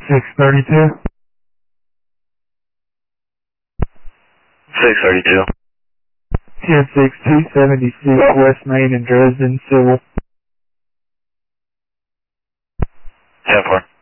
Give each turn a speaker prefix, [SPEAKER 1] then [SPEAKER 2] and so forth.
[SPEAKER 1] 632.
[SPEAKER 2] 632.
[SPEAKER 1] 106-276 West Main in Dresden, Civil.
[SPEAKER 2] 10-4.